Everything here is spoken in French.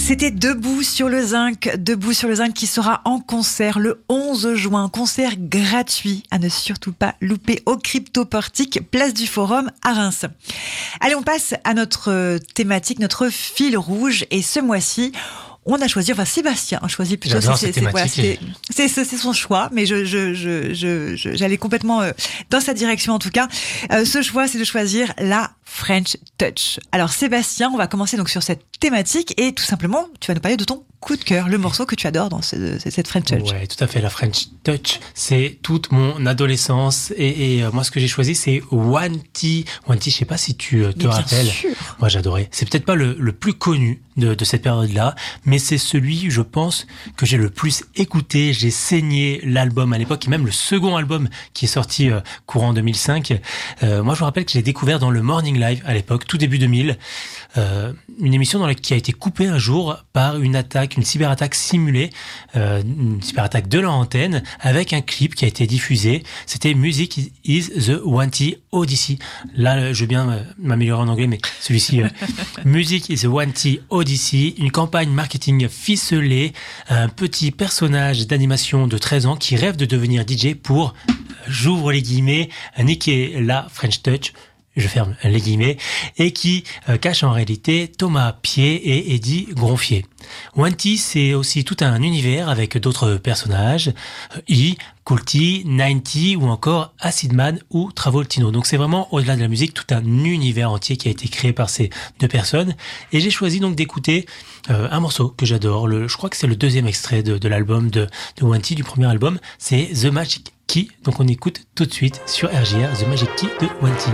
C'était Debout sur le Zinc qui sera en concert le 11 juin. Concert gratuit à ne surtout pas louper au Crypto-Portique, place du Forum à Reims. Allez, on passe à notre thématique, notre fil rouge. Et ce mois-ci, on a choisi, Sébastien a choisi plutôt. C'est son choix, mais j'allais complètement dans sa direction en tout cas. Ce choix, c'est de choisir la French Touch. Alors Sébastien, on va commencer donc sur cette thématique et tout simplement, tu vas nous parler de ton coup de cœur, le morceau que tu adores dans cette French Touch. Ouais, tout à fait. La French Touch, c'est toute mon adolescence et moi, ce que j'ai choisi, c'est Wanty. Wanty, je sais pas si tu te rappelles. Sûr. Moi, j'adorais. C'est peut-être pas le plus connu de cette période-là, mais c'est celui, je pense, que j'ai le plus écouté. J'ai saigné l'album à l'époque et même le second album qui est sorti courant 2005. Moi, je me rappelle que j'ai découvert dans le Morning Live à l'époque, tout début 2000, une émission qui a été coupée un jour par une cyberattaque simulée, une cyberattaque de leur antenne, avec un clip qui a été diffusé. C'était Music is the Wanty Odyssey. Là, je veux bien m'améliorer en anglais, mais celui-ci, Music is the Wanty Odyssey, une campagne marketing ficelée, un petit personnage d'animation de 13 ans qui rêve de devenir DJ pour, j'ouvre les guillemets, niquer la French Touch. Je ferme les guillemets, et qui cache en réalité Thomas Pied et Eddie Gronfier. Wanty, c'est aussi tout un univers avec d'autres personnages, Coolty, 90 ou encore Acid Man ou Travoltino. Donc c'est vraiment, au-delà de la musique, tout un univers entier qui a été créé par ces deux personnes. Et j'ai choisi donc d'écouter un morceau que j'adore. Je crois que c'est le deuxième extrait de l'album de Wanty, du premier album. C'est The Magic Key. Donc on écoute tout de suite sur RJR The Magic Key de Wanty.